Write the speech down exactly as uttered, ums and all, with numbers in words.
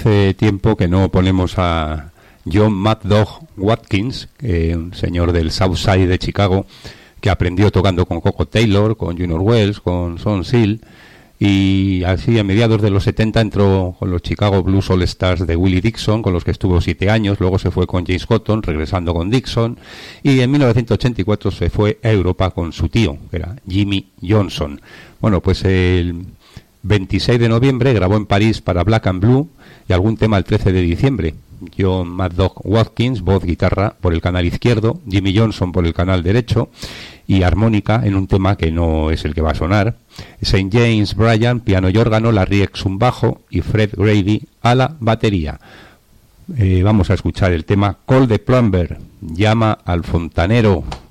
hace tiempo que no ponemos a John Mad Dog Watkins, eh, un señor del South Side de Chicago, que aprendió tocando con Coco Taylor, con Junior Wells, con Son Seal, y así a mediados de los setenta entró con los Chicago Blues All Stars de Willie Dixon, con los que estuvo siete años, luego se fue con James Cotton, regresando con Dixon, y en mil novecientos ochenta y cuatro se fue a Europa con su tío, que era Jimmy Johnson. Bueno, pues el veintiséis de noviembre grabó en París para Black and Blue, y algún tema el trece de diciembre. John Mad Dog Watkins, voz, guitarra por el canal izquierdo, Jimmy Johnson por el canal derecho y armónica en un tema que no es el que va a sonar. Saint James Bryan, piano y órgano, Larry Exum bajo y Fred Grady a la batería. Eh, vamos a escuchar el tema Call the Plumber, llama al fontanero.